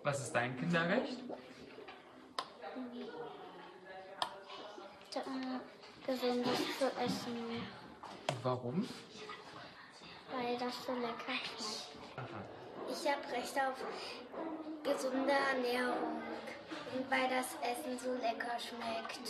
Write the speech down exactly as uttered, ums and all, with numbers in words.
Was ist dein Kinderrecht? Äh, Gesundes zu essen, Warum? weil das so lecker schmeckt. Aha. Ich habe Recht auf gesunde Ernährung, weil das Essen so lecker schmeckt.